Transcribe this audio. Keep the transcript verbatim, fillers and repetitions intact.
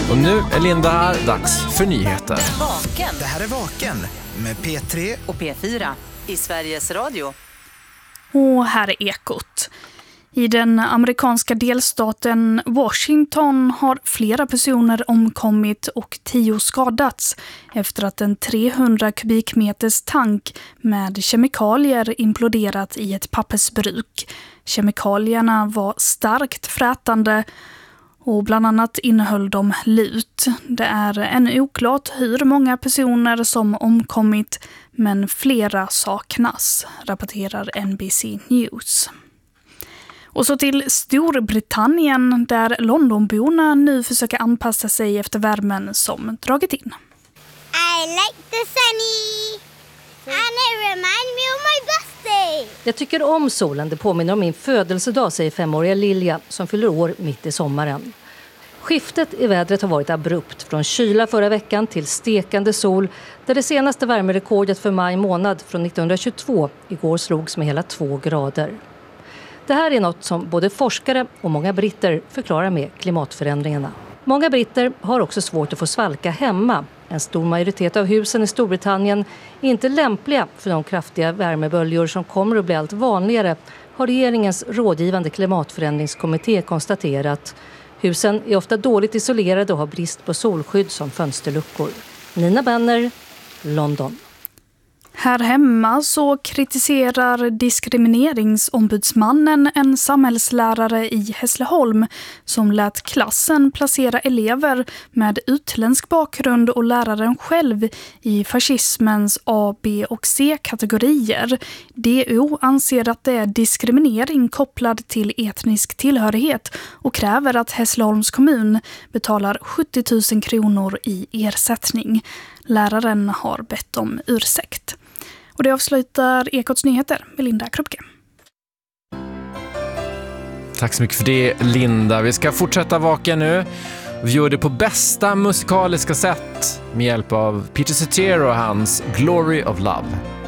Och nu är Linda här, dags för nyheter. Vaken. Det här är Vaken med P tre Och P fyra i Sveriges Radio. Och här är Ekot. I den amerikanska delstaten Washington har flera personer omkommit och tio skadats efter att en trehundra kubikmeters tank med kemikalier imploderat i ett pappersbruk. Kemikalierna var starkt frätande och bland annat innehöll de lut. Det är ännu oklart hur många personer som omkommit, men flera saknas, rapporterar N B C News. Och så till Storbritannien, där Londonborna nu försöker anpassa sig efter värmen som dragit in. I like the sunny and it reminds me of my birthday. Jag tycker om solen, det påminner om min födelsedag, säger femåriga Lilja som fyller år mitt i sommaren. Skiftet i vädret har varit abrupt, från kyla förra veckan till stekande sol, där det senaste värmerekordet för maj månad från nittonhundratjugotvå igår slogs med hela två grader. Det här är något som både forskare och många britter förklarar med klimatförändringarna. Många britter har också svårt att få svalka hemma. En stor majoritet av husen i Storbritannien är inte lämpliga för de kraftiga värmeböljor som kommer att bli allt vanligare, har regeringens rådgivande klimatförändringskommitté konstaterat. Husen är ofta dåligt isolerade och har brist på solskydd som fönsterluckor. Nina Benner, London. Här hemma så kritiserar diskrimineringsombudsmannen en samhällslärare i Hässleholm som lät klassen placera elever med utländsk bakgrund och läraren själv i fascismens A, B och C-kategorier. D O anser att det är diskriminering kopplad till etnisk tillhörighet och kräver att Hässleholms kommun betalar sjuttio tusen kronor i ersättning. Läraren har bett om ursäkt. Och det avslutar Ekots nyheter med Linda Krupke. Tack så mycket för det, Linda. Vi ska fortsätta vaka nu. Vi gör det på bästa musikaliska sätt med hjälp av Peter Cetera och hans Glory of Love.